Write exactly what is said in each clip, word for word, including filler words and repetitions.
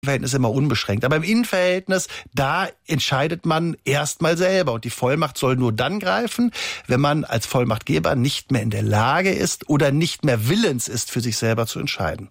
Verhältnis immer unbeschränkt. Aber im Innenverhältnis, da entscheidet man erstmal selber. Und die Vollmacht soll nur dann greifen, wenn man als Vollmachtgeber nicht mehr in der Lage ist oder nicht mehr willens ist, für sich selber zu entscheiden.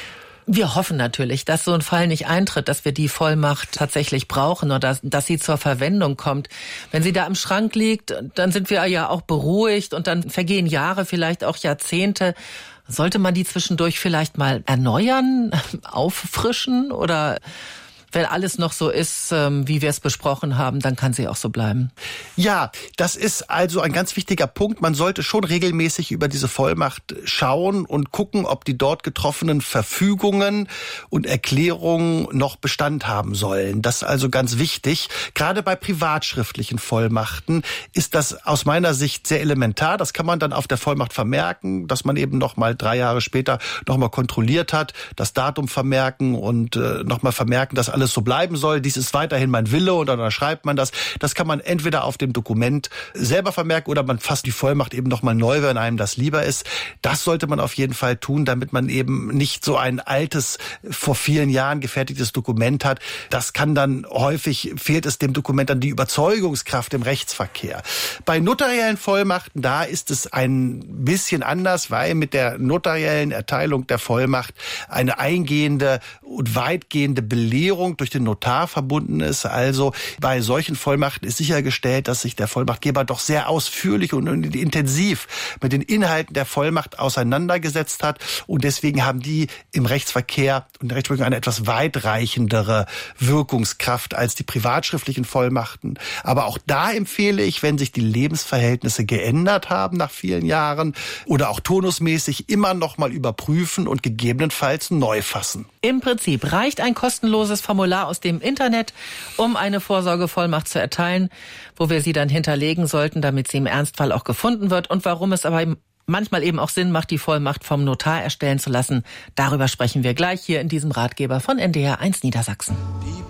Wir hoffen natürlich, dass so ein Fall nicht eintritt, dass wir die Vollmacht tatsächlich brauchen oder dass, dass sie zur Verwendung kommt. Wenn sie da im Schrank liegt, dann sind wir ja auch beruhigt und dann vergehen Jahre, vielleicht auch Jahrzehnte. Sollte man die zwischendurch vielleicht mal erneuern, auffrischen oder wenn alles noch so ist, wie wir es besprochen haben, dann kann sie auch so bleiben? Ja, das ist also ein ganz wichtiger Punkt. Man sollte schon regelmäßig über diese Vollmacht schauen und gucken, ob die dort getroffenen Verfügungen und Erklärungen noch Bestand haben sollen. Das ist also ganz wichtig. Gerade bei privatschriftlichen Vollmachten ist das aus meiner Sicht sehr elementar. Das kann man dann auf der Vollmacht vermerken, dass man eben noch mal drei Jahre später noch mal kontrolliert hat, das Datum vermerken und äh, noch mal vermerken, dass alles alles so bleiben soll. Dies ist weiterhin mein Wille und dann unterschreibt man das. Das kann man entweder auf dem Dokument selber vermerken oder man fasst die Vollmacht eben nochmal neu, wenn einem das lieber ist. Das sollte man auf jeden Fall tun, damit man eben nicht so ein altes, vor vielen Jahren gefertigtes Dokument hat. Das kann dann häufig, fehlt es dem Dokument dann die Überzeugungskraft im Rechtsverkehr. Bei notariellen Vollmachten, da ist es ein bisschen anders, weil mit der notariellen Erteilung der Vollmacht eine eingehende und weitgehende Belehrung durch den Notar verbunden ist. Also bei solchen Vollmachten ist sichergestellt, dass sich der Vollmachtgeber doch sehr ausführlich und intensiv mit den Inhalten der Vollmacht auseinandergesetzt hat. Und deswegen haben die im Rechtsverkehr und der Rechtsprechung eine etwas weitreichendere Wirkungskraft als die privatschriftlichen Vollmachten. Aber auch da empfehle ich, wenn sich die Lebensverhältnisse geändert haben nach vielen Jahren oder auch turnusmäßig, immer noch mal überprüfen und gegebenenfalls neu fassen. Im Prinzip reicht ein kostenloses Formular aus dem Internet, um eine Vorsorgevollmacht zu erteilen, wo wir sie dann hinterlegen sollten, damit sie im Ernstfall auch gefunden wird und warum es aber manchmal eben auch Sinn macht, die Vollmacht vom Notar erstellen zu lassen. Darüber sprechen wir gleich hier in diesem Ratgeber von N D R eins Niedersachsen.